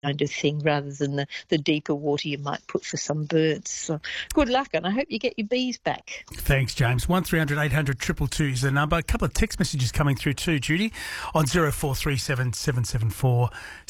kind of thing, rather than the deeper water you might put for some birds. So good luck, and I hope you get your bees back. Thanks, James. 1300 800 222 is the number. A couple of text messages coming through too, Judy, on 0437 774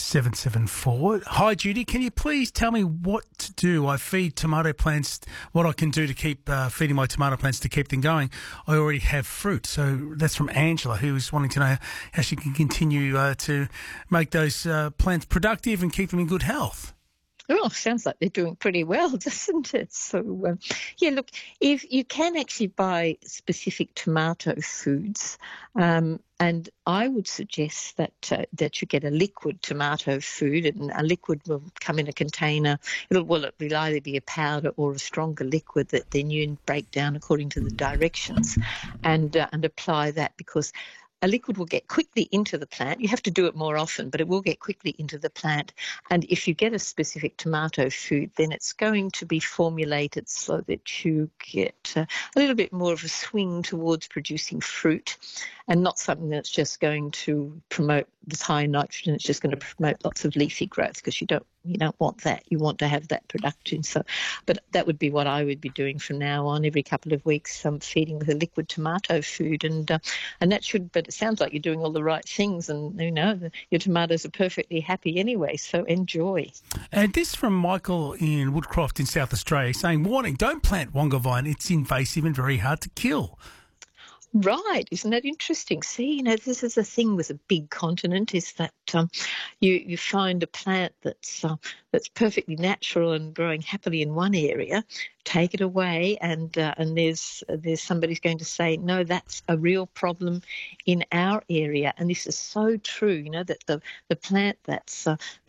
774. Hi, Judy. Can you please tell me what to do? I feed tomato plants, what I can do to keep feeding my tomato plants to keep them going. I already have fruit. So that's from Angela, who is wanting to know how she can continue to make those plants productive and keep them in good health. Oh, sounds like they're doing pretty well, doesn't it? So, look, if you can actually buy specific tomato foods, and I would suggest that you get a liquid tomato food, and a liquid will come in a container. It will either be a powder or a stronger liquid that then you break down according to the directions, and apply that, because a liquid will get quickly into the plant. You have to do it more often, but it will get quickly into the plant. And if you get a specific tomato food, then it's going to be formulated so that you get a little bit more of a swing towards producing fruit, and not something that's just going to promote this high nitrogen. It's just going to promote lots of leafy growth, because you don't want that. You want to have that production. So, but that would be what I would be doing from now on. Every couple of weeks, feeding with a liquid tomato food, and that should. But it sounds like you're doing all the right things, and your tomatoes are perfectly happy anyway. So enjoy. And this from Michael in Woodcroft in South Australia, saying, "Warning: don't plant wonga vine. It's invasive and very hard to kill." Right, isn't that interesting? See, this is the thing with a big continent, is that you find a plant that's perfectly natural and growing happily in one area, take it away, and there's somebody's going to say, no, that's a real problem in our area. And this is so true, that the plant that's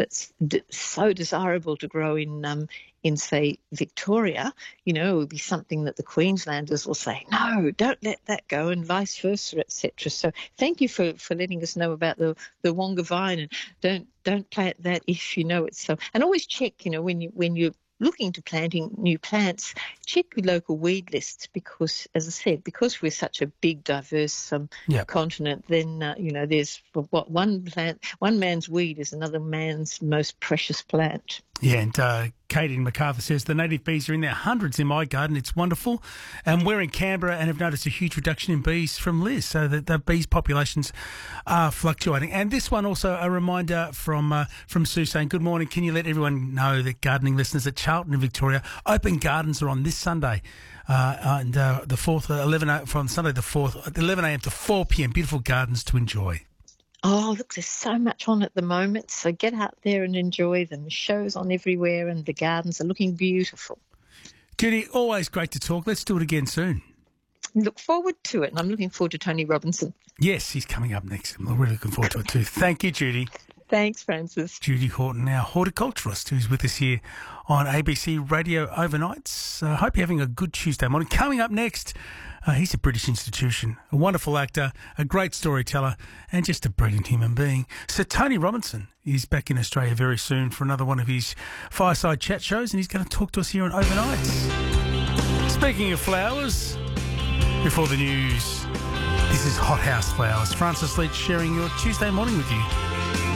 so desirable to grow in say Victoria, it will be something that the Queenslanders will say, no, don't let that go, and vice versa, etc. So thank you for letting us know about the wonga vine, and don't plant that if you know it's so. And always check, when you're looking to planting new plants, check your local weed lists, because, as I said, because we're such a big, diverse continent, then there's one man's weed is another man's most precious plant. Yeah, and Katie in Macarthur says, the native bees are in their hundreds in my garden. It's wonderful. And we're in Canberra and have noticed a huge reduction in bees from Liz. So the bees populations are fluctuating. And this one also, a reminder from Sue saying, good morning. Can you let everyone know that gardening listeners at Charlton in Victoria, open gardens are on this Sunday. And the 4th, from Sunday the 4th, 11 a.m. to 4 p.m. Beautiful gardens to enjoy. Oh, look, there's so much on at the moment, so get out there and enjoy them. The show's on everywhere, and the gardens are looking beautiful. Judy, always great to talk. Let's do it again soon. Look forward to it, and I'm looking forward to Tony Robinson. Yes, he's coming up next. I'm really looking forward to it too. Thank you, Judy. Thanks, Francis. Judy Horton, our horticulturalist, who's with us here on ABC Radio Overnights. I hope you're having a good Tuesday morning. Coming up next, he's a British institution, a wonderful actor, a great storyteller, and just a brilliant human being. So Tony Robinson is back in Australia very soon for another one of his fireside chat shows, and he's going to talk to us here on Overnights. Speaking of flowers, before the news, this is Hothouse Flowers. Francis Leach sharing your Tuesday morning with you.